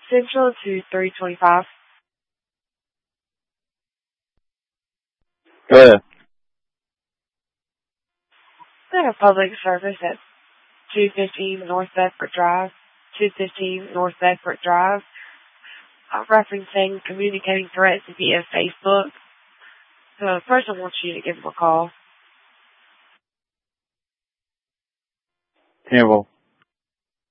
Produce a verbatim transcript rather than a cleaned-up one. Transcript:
Central to three twenty-five. Go ahead. We have public service at two fifteen North Bedford Drive, two fifteen North Bedford Drive, uh, referencing communicating threats via Facebook. The person wants you to give them a call. Campbell.